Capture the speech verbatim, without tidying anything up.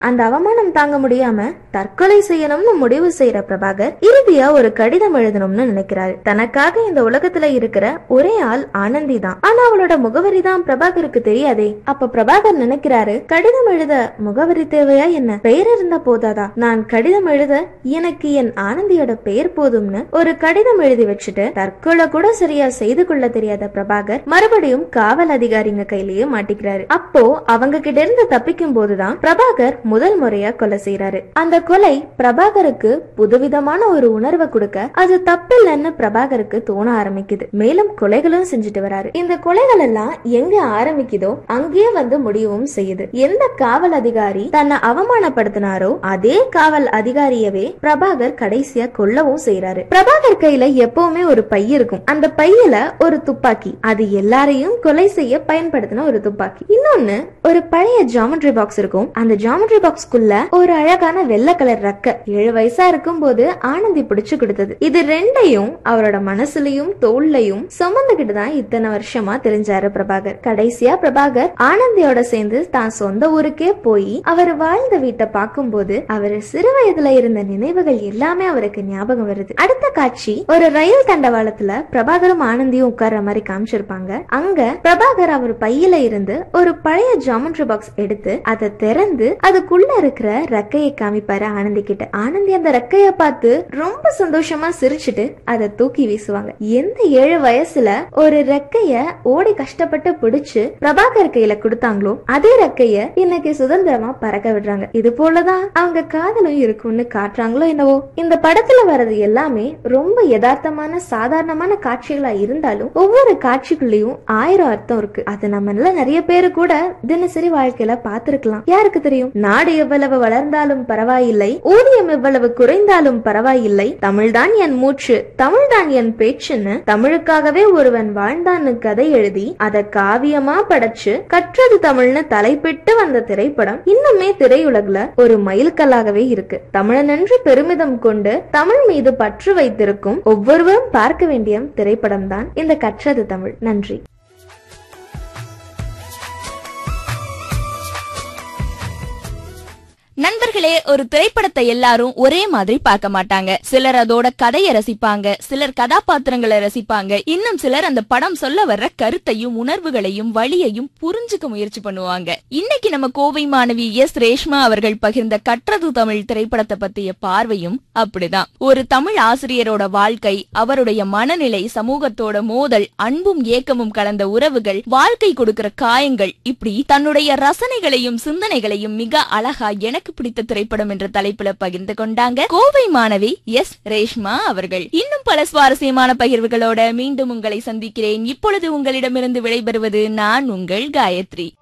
அந்த அவமானம் தாங்க முடியாம தற்கொலை செய்யணும்னு முடிவு செய்யற பிரபாகர் இறுதியா ஒரு கடிதம் எழுதணும்னு நினைக்கிறாரு. தனக்காக இந்த உலகத்துல இருக்கிற ஒரே ஆள் ஆனந்தி தான். ஆனா அவளோட முகவரி தான் பிரபாகருக்கு தெரியாதே. அப்ப பிரபாகர் நினைக்கிறாரு, கடிதம் எழுத முகவரி தேவையா என்ன? பெயர் இருந்தா போதாதா? நான் கடிதம் எழுத எனக்கு என் ஆனந்தியோட பெயர் போதும்னு ஒரு கடிதம் எழுதி வச்சுட்டு தற்கொலை கூட சரியா செய்து கொள்ள தெரியாத பிரபாகர் மறுபடியும் காவல் அதிகாரிங்க கையிலேயே மாட்டிக்கிறாரு. அப்போ அவங்க கிட்ட இருந்து தப்பிக்கும் போதுதான் பிரபாகர் முதல் முறையா கொலை செய்யறாரு. அந்த கொலை பிரபாகருக்கு புதுவிதமான ஒரு உணர்வை கொடுக்க அது தப்பில்லைன்னு பிரபாகருக்கு தோண ஆரம்பிக்குது. மேலும் கொலைகளும் செஞ்சுட்டு வராரு. இந்த கொலைகள் எல்லாம் எங்க ஆரம்பிக்குதோ அங்கேயே வந்து முடியவும் செய்யுது. எந்த காவல் அதிகாரி தன்னை அவமானப்படுத்தினாரோ அதே காவல் அதிகாரியவே பிரபாகர் கடைசியா கொல்லவும் செய்யறாரு. பிரபாகர் கையில எப்பவுமே ஒரு பை இருக்கும். அந்த பையில ஒரு துப்பாக்கி, அது எல்லாரையும் கொலை செய்ய பயன்படுத்தின ஒரு துப்பாக்கி. இன்னொன்னு ஒரு பழைய ஜாமெட்ரி பாக்ஸ் இருக்கும். அந்த ஜாமெட்ரி பாக்ஸ்க்குள்ள ஒரு அழகான வெள்ளை கலர் ரக்க ஏழு வயசா இருக்கும் போது ஆனந்தி பிடிச்சு கொடுத்தது. இது ரெண்டையும் அவரோட மனசுலயும் தோல்லையும் சுமந்துகிட்டு தான் இத்தனை வருஷமா தெரிஞ்சாரு பிரபாகர். கடைசியா பிரபாகர் ஆனந்தியோட சேர்ந்து தான் சொந்த ஊருக்கே போய் அவர் வாழ்ந்த வீட்டை பார்க்கும் போது அவர் சிறு வயதுல இருந்த நினைவுகள் எல்லாமே அவருக்கு ஞாபகம் வருது. அடுத்த காட்சி ஒரு ரயில் தண்டவாளத்துல பிரபாகரும் ஆனந்தியும் உட்கார்ற மாதிரி காமிச்சிருப்பாங்க. அங்க பிரபாகர் அவர் பையில இருந்து ஒரு பழைய ஜாமெட்ரி பாக்ஸ் எடுத்து அதை திறந்து அதுக்குள்ள இருக்கிற ரெக்கையை காமிப்பாரு ஆனந்தி கிட்ட. ஆனந்தி அந்த ரெக்கைய பார்த்து ரொம்ப சந்தோஷமா சிரிச்சுட்டு அதை தூக்கி வீசுவாங்க. எந்த ஏழு வயசுல ஒரு ரெக்கைய ஓடி கஷ்டப்பட்டு பிடிச்சு பிரபாகர் கையில கொடுத்தாங்களோ அதே ரெக்கைய இன்னைக்கு சுதந்திரமா பறக்க விடுறாங்க. இது போலதான் அவங்க காதலும் இருக்கும்னு காட்டுறாங்களோ என்னவோ. இந்த படத்துல வர்றது எல்லாமே ரொம்ப யதார்த்தமான சாதாரணமான காட்சிகளா இருந்தாலும் ஒவ்வொரு காட்சிக்குள்ளயும் ஆயிரம் அர்த்தம் இருக்கு. அது நம்ம நிறைய பேரு கூட தினசரி வாழ்க்கையில பார்த்திருக்கலாம். யாருக்கு தெரியும்? நாடு எவ்வளவு வளர்ந்தாலும் பரவாயில்லை, ஊதியம் எவ்வளவு குறைந்தாலும் பரவாயில்லை, தமிழ்தான் என் மூச்சு, தமிழ்தான் என் பேச்சுன்னு தமிழுக்காகவே ஒருவன் வாழ்ந்தான்னு கதை எழுதி அதை காவியமா படைச்சு கற்றது தமிழ்னு தலைப்பிட்டு வந்த திரைப்படம் இன்னுமே திரையுலகுல ஒரு மைல்கல்லாகவே இருக்கு. தமிழன் என்று பெருமிதம் கொண்டு தமிழ் மீது பற்று வைத்திருக்கும் ஒவ்வொருவரும் பார்க்க வேண்டிய திரைப்படம் தான் இந்த கற்றது தமிழ். நன்றி. நண்பர்களே, ஒரு திரைப்படத்தை எல்லாரும் ஒரே மாதிரி பார்க்க மாட்டாங்க. சிலர் அதோட கதையை ரசிப்பாங்க, சிலர் கதாபாத்திரங்களை ரசிப்பாங்க, இன்னும் சிலர் அந்த படம் சொல்ல வர்ற கருத்தையும் உணர்வுகளையும் வழியையும் புரிஞ்சுக்க முயற்சி பண்ணுவாங்க. இன்னைக்கு நம்ம கோவை மாணவி எஸ் ரேஷ்மா அவர்கள் பகிர்ந்த கற்றது தமிழ் திரைப்படத்தை பத்திய பார்வையும் அப்படிதான். ஒரு தமிழ் ஆசிரியரோட வாழ்க்கை, அவருடைய மனநிலை, சமூகத்தோட மோதல், அன்பும் ஏக்கமும் கலந்த உறவுகள், வாழ்க்கை கொடுக்கிற காயங்கள், இப்படி தன்னுடைய ரசனைகளையும் சிந்தனைகளையும் மிக அழகா எனக்கு பிடித்த திரைப்படம் என்ற தலைப்புல பகிர்ந்து கொண்டாங்க கோவை மாணவி எஸ் ரேஷ்மா அவர்கள். இன்னும் பல சுவாரஸ்யமான பகிர்வுகளோட மீண்டும் உங்களை சந்திக்கிறேன். இப்பொழுது உங்களிடமிருந்து விடைபெறுவது நான் உங்கள் காயத்ரி.